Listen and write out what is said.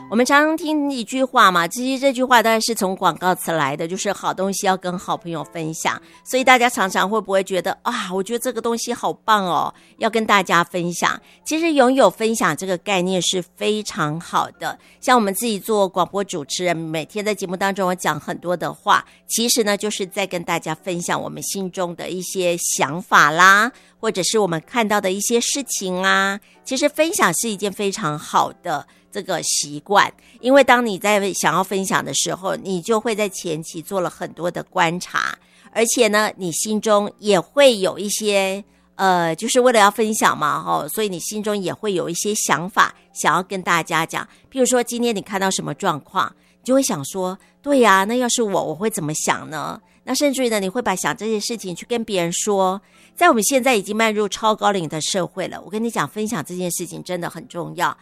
我们常常听一句话嘛，其实这句话当然是从广告词来的，就是好东西要跟好朋友分享。所以大家常常会不会觉得啊，我觉得这个东西好棒哦，要跟大家分享。其实拥有分享这个概念是非常好的。像我们自己做广播主持人，每天在节目当中我讲很多的话，其实呢就是在跟大家分享我们心中的一些想法啦，或者是我们看到的一些事情啊。其实分享是一件非常好的这个习惯，因为当你在想要分享的时候，你就会在前期做了很多的观察，而且呢你心中也会有一些就是为了要分享嘛，所以你心中也会有一些想法想要跟大家讲。譬如说今天你看到什么状况，你就会想说，对呀，那要是我会怎么想呢？那甚至于呢，你会把想这些事情去跟别人说。在我们现在已经迈入超高龄的社会了，我跟你讲，分享这件事情真的很重要。